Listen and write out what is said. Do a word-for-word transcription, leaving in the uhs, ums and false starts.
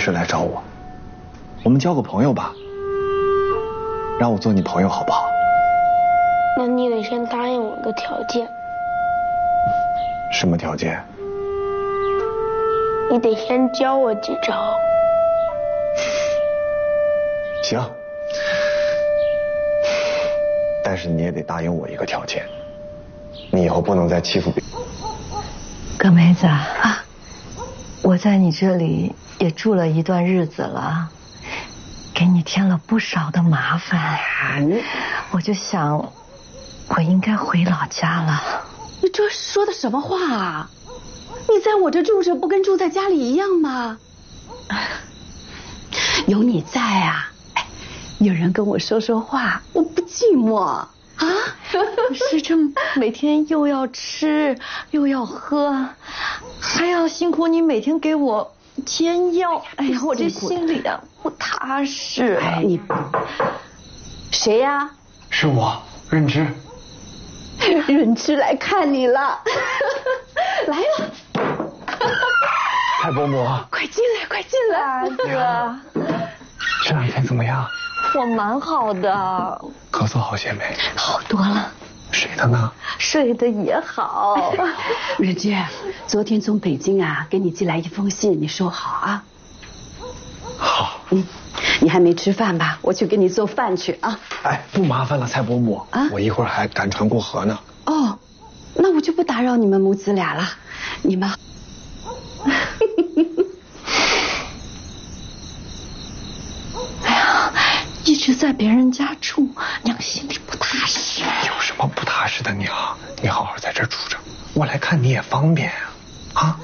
事来找我，我们交个朋友吧，让我做你朋友好不好？ 那你得先答应我个条件。 什么条件？ 你得先教我几招。 行，但是你也得答应我一个条件，你以后不能再欺负别人。 葛梅子啊，我在你这里也住了一段日子了，给你添了不少的麻烦，我就想我应该回老家了。 你这说的什么话啊？你在我这住着不跟住在家里一样吗？有你在啊，哎，有人跟我说说话，我不寂寞啊。 是这每天又要吃又要喝，还要辛苦你每天给我煎药，哎呀，我这心里啊不踏实。 哎，你谁呀、啊？ 是我，润之。 润之来看你了，来了。 蔡伯母， 快进来，快进来。 儿子， 这两天怎么样？ 我蛮好的， 咳嗽好些没？ 好多了。 睡的呢？ 睡得也好。 润之，昨天从北京啊给你寄来一封信，你收好啊。 好。 嗯，你还没吃饭吧？我去给你做饭去啊。 哎，不麻烦了，蔡伯母啊，我一会儿还赶船过河呢。 哦，那我就不打扰你们母子俩了，你们。 哎呀，一直在别人家住，娘心里不踏实。 有什么不踏实的娘？你好好在这住着，我来看你也方便啊。啊。